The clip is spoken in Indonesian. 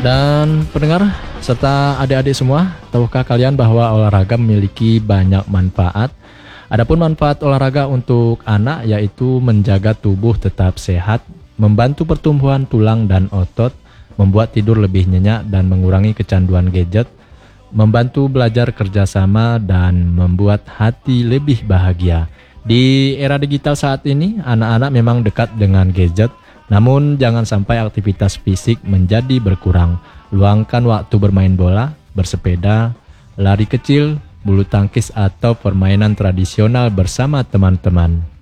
Dan pendengar serta adik-adik semua, tahukah kalian bahwa olahraga memiliki banyak manfaat? Adapun manfaat olahraga untuk anak yaitu menjaga tubuh tetap sehat, membantu pertumbuhan tulang dan otot, membuat tidur lebih nyenyak dan mengurangi kecanduan gadget, membantu belajar kerjasama dan membuat hati lebih bahagia. Di era digital saat ini, anak-anak memang dekat dengan gadget, namun jangan sampai aktivitas fisik menjadi berkurang. Luangkan waktu bermain bola, bersepeda, lari kecil, bulu tangkis atau permainan tradisional bersama teman-teman.